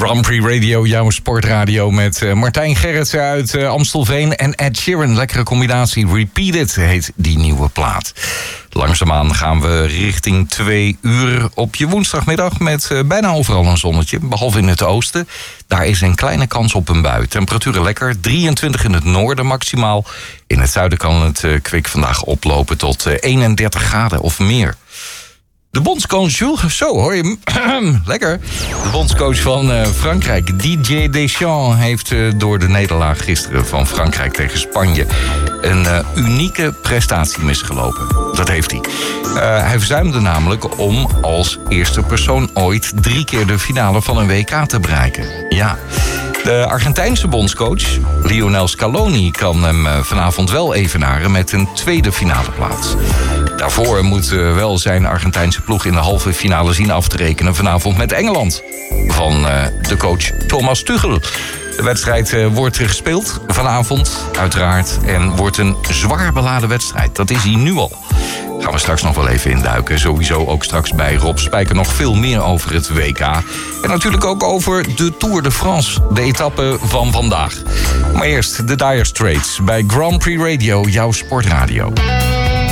Grand Prix Radio, jouw sportradio met Martijn Gerritsen uit Amstelveen en Ed Sheeran. Lekkere combinatie. Repeat It heet die nieuwe plaat. Langzaamaan gaan we richting 2 uur op je woensdagmiddag met bijna overal een zonnetje, behalve in het oosten. Daar is een kleine kans op een bui. Temperaturen lekker, 23 in het noorden maximaal. In het zuiden kan het kwik vandaag oplopen tot 31 graden of meer. De bondscoach Jules, zo hoor je hem, lekker. De bondscoach van Frankrijk, Didier Deschamps, heeft door de nederlaag gisteren van Frankrijk tegen Spanje een unieke prestatie misgelopen. Dat heeft hij. Hij verzuimde namelijk om als eerste persoon ooit 3 keer de finale van een WK te bereiken. Ja. De Argentijnse bondscoach, Lionel Scaloni, kan hem vanavond wel evenaren met een tweede finale plaats. Daarvoor moet wel zijn Argentijnse ploeg in de halve finale zien af te rekenen vanavond met Engeland. Van de coach Thomas Tuchel. De wedstrijd wordt gespeeld vanavond, uiteraard. En wordt een zwaar beladen wedstrijd. Dat is hij nu al. Gaan we straks nog wel even induiken. Sowieso ook straks bij Rob Spijker nog veel meer over het WK. En natuurlijk ook over de Tour de France. De etappe van vandaag. Maar eerst de Dire Straits bij Grand Prix Radio, jouw sportradio.